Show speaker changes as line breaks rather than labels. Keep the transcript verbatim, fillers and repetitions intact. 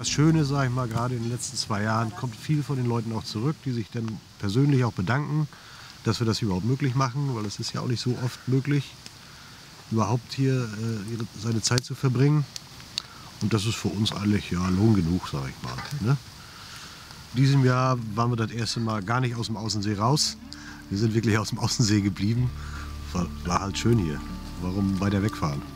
das Schöne, sage ich mal, gerade in den letzten zwei Jahren kommt viel von den Leuten auch zurück, die sich dann persönlich auch bedanken, dass wir das überhaupt möglich machen, weil es ist ja auch nicht so oft möglich, überhaupt hier äh, ihre, seine Zeit zu verbringen. Und das ist für uns eigentlich ja Lohn genug, sage ich mal. Ne? In diesem Jahr waren wir das erste Mal gar nicht aus dem Außensee raus. Wir sind wirklich aus dem Außensee geblieben. War, war halt schön hier. Warum weiter wegfahren?